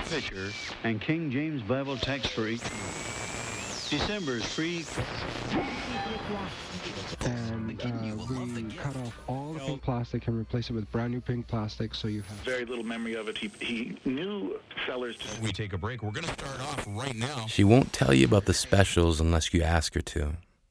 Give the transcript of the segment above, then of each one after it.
Picture and King James Bible text for each. December's free. And we cut off all the pink plastic and replace it with brand new pink plastic, so you have very little memory of it. He knew sellers. We take a break. We're going to start off right now. She won't tell you about the specials unless you ask her to.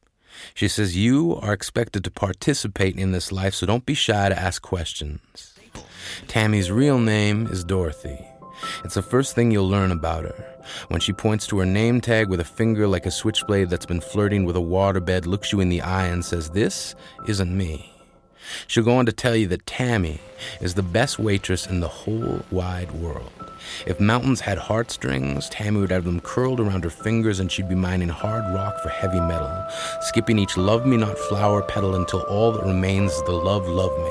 She says you are expected to participate in this life, so don't be shy to ask questions. Tammy's real name is Dorothy. It's the first thing you'll learn about her. When she points to her name tag with a finger like a switchblade that's been flirting with a waterbed, looks you in the eye and says, "This isn't me." She'll go on to tell you that Tammy is the best waitress in the whole wide world. If mountains had heartstrings, Tammy would have them curled around her fingers and she'd be mining hard rock for heavy metal, skipping each love me not flower petal until all that remains is the love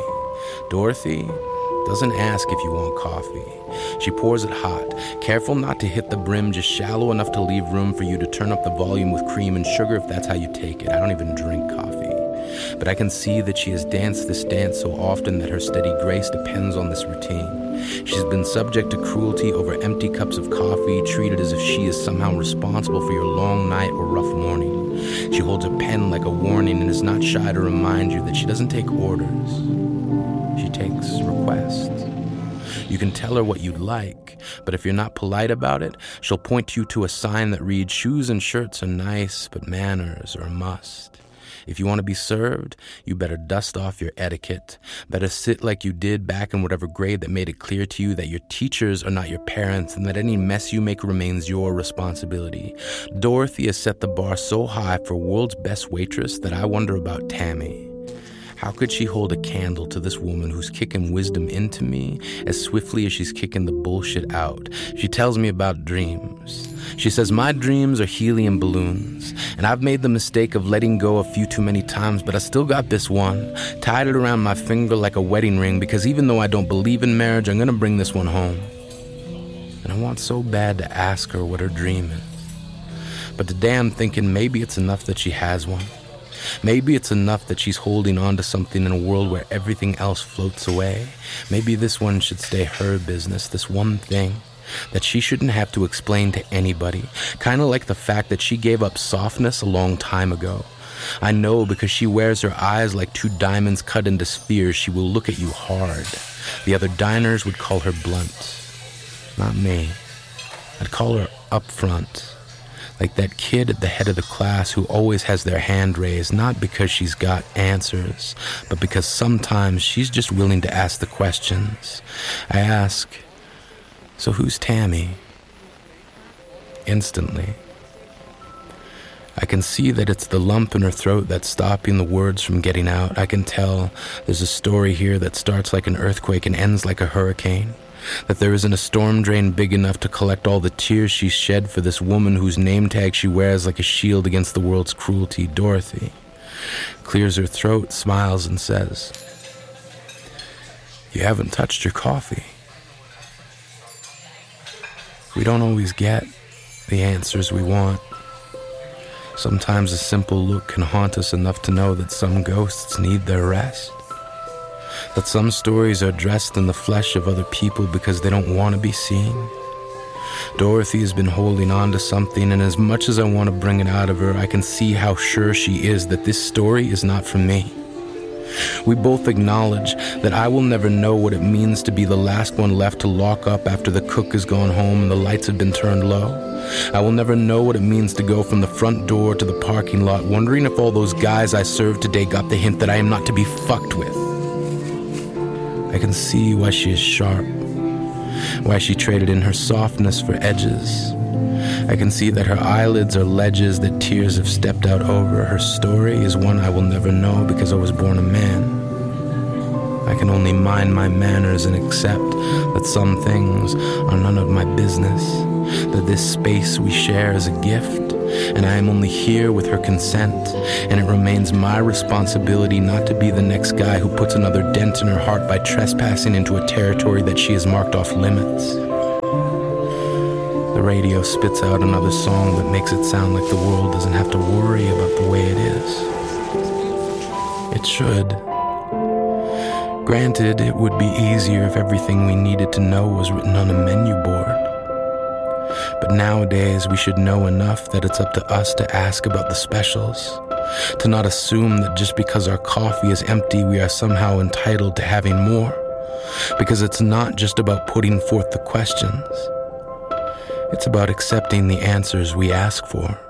me. Dorothy doesn't ask if you want coffee. She pours it hot, careful not to hit the brim, just shallow enough to leave room for you to turn up the volume with cream and sugar if that's how you take it. I don't even drink coffee. But I can see that she has danced this dance so often that her steady grace depends on this routine. She's been subject to cruelty over empty cups of coffee, treated as if she is somehow responsible for your long night or rough morning. She holds a pen like a warning and is not shy to remind you that she doesn't take orders. She takes requests. You can tell her what you'd like, but if you're not polite about it, she'll point you to a sign that reads, "Shoes and shirts are nice, but manners are a must." If you want to be served, you better dust off your etiquette. Better sit like you did back in whatever grade that made it clear to you that your teachers are not your parents and that any mess you make remains your responsibility. Dorothy has set the bar so high for world's best waitress that I wonder about Tammy. How could she hold a candle to this woman who's kicking wisdom into me as swiftly as she's kicking the bullshit out? She tells me about dreams. She says, "My dreams are helium balloons, and I've made the mistake of letting go a few too many times, but I still got this one, tied it around my finger like a wedding ring, because even though I don't believe in marriage, I'm going to bring this one home." And I want so bad to ask her what her dream is. But today I'm thinking maybe it's enough that she has one. Maybe it's enough that she's holding on to something in a world where everything else floats away. Maybe this one should stay her business, this one thing that she shouldn't have to explain to anybody. Kind of like the fact that she gave up softness a long time ago. I know because she wears her eyes like two diamonds cut into spheres, she will look at you hard. The other diners would call her blunt. Not me. I'd call her upfront. Like that kid at the head of the class who always has their hand raised, not because she's got answers, but because sometimes she's just willing to ask the questions. I ask, "So who's Tammy?" Instantly. I can see that it's the lump in her throat that's stopping the words from getting out. I can tell there's a story here that starts like an earthquake and ends like a hurricane. That there isn't a storm drain big enough to collect all the tears she's shed for this woman whose name tag she wears like a shield against the world's cruelty. Dorothy clears her throat, smiles, and says, "You haven't touched your coffee." We don't always get the answers we want. Sometimes a simple look can haunt us enough to know that some ghosts need their rest. That some stories are dressed in the flesh of other people because they don't want to be seen. Dorothy has been holding on to something, and as much as I want to bring it out of her, I can see how sure she is that this story is not from me. We both acknowledge that I will never know what it means to be the last one left to lock up after the cook has gone home and the lights have been turned low. I will never know what it means to go from the front door to the parking lot, wondering if all those guys I served today got the hint that I am not to be fucked with. I can see why she is sharp, why she traded in her softness for edges. I can see that her eyelids are ledges that tears have stepped out over. Her story is one I will never know because I was born a man. I can only mind my manners and accept that some things are none of my business, that this space we share is a gift, and I am only here with her consent, and it remains my responsibility not to be the next guy who puts another dent in her heart by trespassing into a territory that she has marked off limits. The radio spits out another song that makes it sound like the world doesn't have to worry about the way it is. It should. Granted, it would be easier if everything we needed to know was written on a menu board. But nowadays, we should know enough that it's up to us to ask about the specials, to not assume that just because our coffee is empty, we are somehow entitled to having more, because it's not just about putting forth the questions. It's about accepting the answers we ask for.